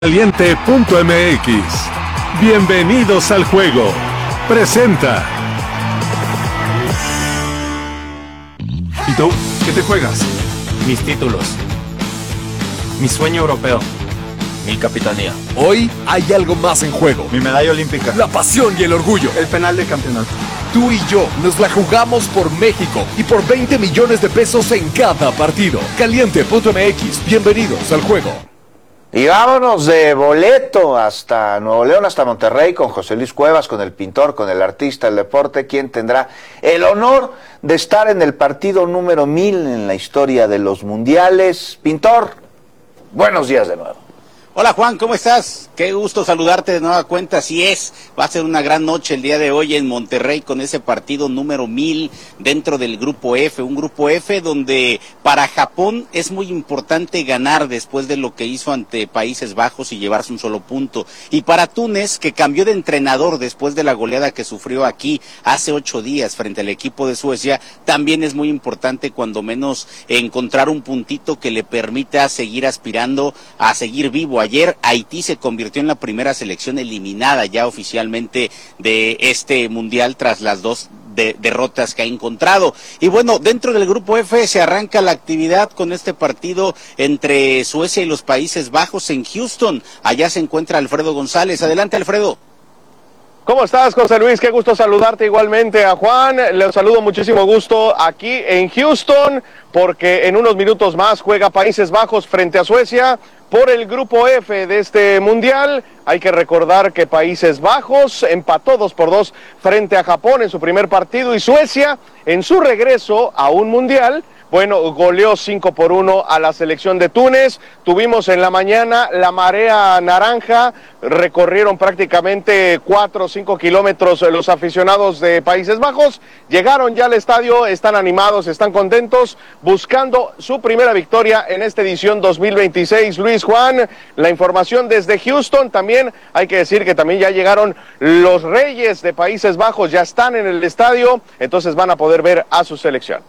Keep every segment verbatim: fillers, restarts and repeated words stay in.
Caliente punto m x. Bienvenidos al juego. Presenta. ¿Y tú? ¿Qué te juegas? Mis títulos. Mi sueño europeo. Mi capitanía. Hoy hay algo más en juego. Mi medalla olímpica. La pasión y el orgullo. El penal de campeonato. Tú y yo nos la jugamos por México y por veinte millones de pesos en cada partido. Caliente punto m x. Bienvenidos al juego. Y vámonos de boleto hasta Nuevo León, hasta Monterrey, con José Luis Cuevas, con el pintor, con el artista del deporte, quien tendrá el honor de estar en el partido número mil en la historia de los mundiales. Pintor, buenos días de nuevo. Hola Juan, ¿cómo estás? Qué gusto saludarte de nueva cuenta. Así es, va a ser una gran noche el día de hoy en Monterrey con ese partido número mil dentro del grupo F, un grupo F donde para Japón es muy importante ganar después de lo que hizo ante Países Bajos y llevarse un solo punto. Y para Túnez, que cambió de entrenador después de la goleada que sufrió aquí hace ocho días frente al equipo de Suecia, también es muy importante cuando menos encontrar un puntito que le permita seguir aspirando a seguir vivo. Ayer Haití se convirtió en la primera selección eliminada ya oficialmente de este mundial tras las dos de derrotas que ha encontrado. Y bueno, dentro del grupo F se arranca la actividad con este partido entre Suecia y los Países Bajos en Houston. Allá se encuentra Alfredo González. Adelante, Alfredo. ¿Cómo estás, José Luis? Qué gusto saludarte igualmente a Juan. Le saludo muchísimo gusto aquí en Houston, porque en unos minutos más juega Países Bajos frente a Suecia por el grupo F de este mundial. Hay que recordar que Países Bajos empató dos por dos frente a Japón en su primer partido, y Suecia, en su regreso a un mundial, bueno, goleó cinco por uno a la selección de Túnez. Tuvimos en la mañana la marea naranja, recorrieron prácticamente cuatro o cinco kilómetros los aficionados de Países Bajos, llegaron ya al estadio, están animados, están contentos, buscando su primera victoria en esta edición dos mil veintiséis. Luis, Juan, la información desde Houston. También hay que decir que también ya llegaron los Reyes de Países Bajos, ya están en el estadio, entonces van a poder ver a su selección.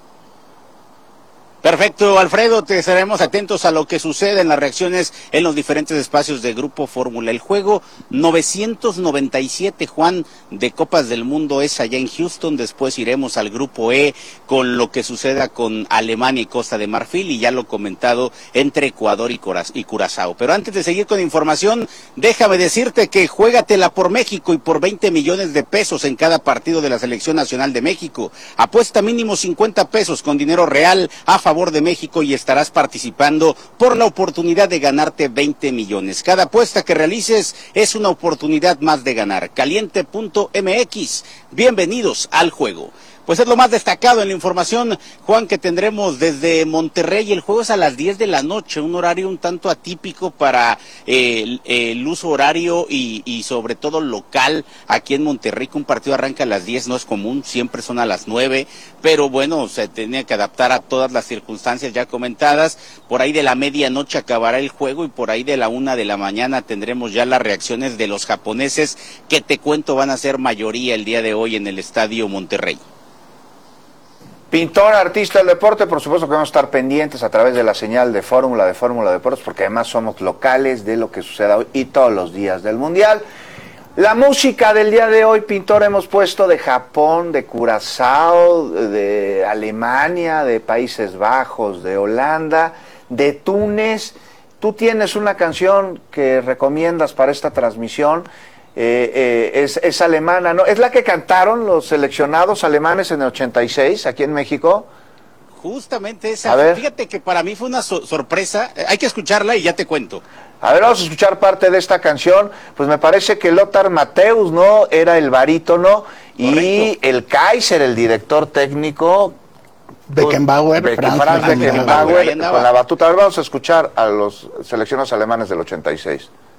Perfecto, Alfredo, te estaremos atentos a lo que sucede en las reacciones en los diferentes espacios de Grupo Fórmula. El juego novecientos noventa y siete, Juan, de Copas del Mundo es allá en Houston. Después iremos al Grupo E con lo que suceda con Alemania y Costa de Marfil, y ya lo comentado entre Ecuador y, Curaz y Curazao. Pero antes de seguir con información, déjame decirte que juégatela por México y por veinte millones de pesos en cada partido de la Selección Nacional de México. Apuesta mínimo cincuenta pesos con dinero real a favor favor de México y estarás participando por la oportunidad de ganarte veinte millones. Cada apuesta que realices es una oportunidad más de ganar. Caliente punto m x. Bienvenidos al juego. Pues es lo más destacado en la información, Juan, que tendremos desde Monterrey. El juego es a las diez de la noche, un horario un tanto atípico para eh, el, el uso horario y, y sobre todo local aquí en Monterrey, que un partido arranca a las diez, no es común, siempre son a las nueve, pero bueno, se tenía que adaptar a todas las circunstancias ya comentadas. Por ahí de la medianoche acabará el juego y por ahí de la una de la mañana tendremos ya las reacciones de los japoneses, que te cuento van a ser mayoría el día de hoy en el Estadio Monterrey. Pintor, artista del deporte, por supuesto que vamos a estar pendientes a través de la señal de Fórmula, de Fórmula Deportes, porque además somos locales de lo que suceda hoy y todos los días del Mundial. La música del día de hoy, Pintor, hemos puesto de Japón, de Curazao, de Alemania, de Países Bajos, de Holanda, de Túnez. Tú tienes una canción que recomiendas para esta transmisión. Eh, eh, es, es alemana, ¿no? ¿Es la que cantaron los seleccionados alemanes en el ochenta y seis aquí en México? Justamente esa. A ver. Fíjate que para mí fue una so sorpresa. Hay que escucharla y ya te cuento. A ver, vamos a escuchar parte de esta canción. Pues me parece que Lothar Matthäus, ¿no? Era el barítono. Correcto. Y el Kaiser, el director técnico. Beckenbauer, Franz, Franz Beckenbauer, con la batuta. A ver, vamos a escuchar a los seleccionados alemanes del ochenta y seis.